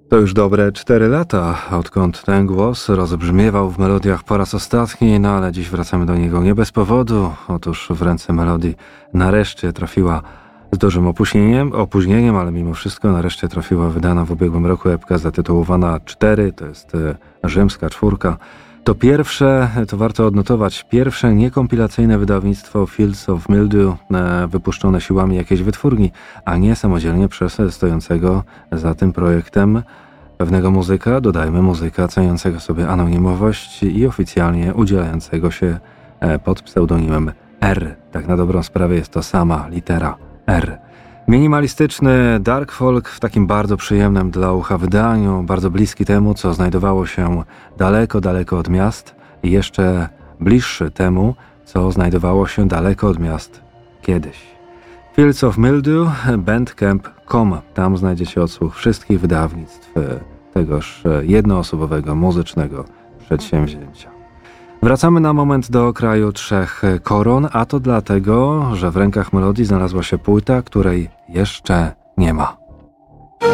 To już dobre 4 lata, odkąd ten głos rozbrzmiewał w melodiach po raz ostatni, no ale dziś wracamy do niego nie bez powodu. Otóż w ręce melodii nareszcie trafiła z dużym opóźnieniem, ale mimo wszystko nareszcie trafiła wydana w ubiegłym roku epka zatytułowana 4, to jest rzymska czwórka. To pierwsze, to warto odnotować, pierwsze niekompilacyjne wydawnictwo Fields of Mildew wypuszczone siłami jakiejś wytwórni, a nie samodzielnie przez stojącego za tym projektem pewnego muzyka, dodajmy muzyka ceniącego sobie anonimowość i oficjalnie udzielającego się pod pseudonimem R. Tak na dobrą sprawę jest to sama litera R. Minimalistyczny dark folk w takim bardzo przyjemnym dla ucha wydaniu, bardzo bliski temu, co znajdowało się daleko, daleko od miast i jeszcze bliższy temu, co znajdowało się daleko od miast kiedyś. Fields of Mildew, bandcamp.com. Tam znajdziecie odsłuch wszystkich wydawnictw tegoż jednoosobowego, muzycznego przedsięwzięcia. Wracamy na moment do kraju 3 koron, a to dlatego, że w rękach melodii znalazła się płyta, której jeszcze nie ma.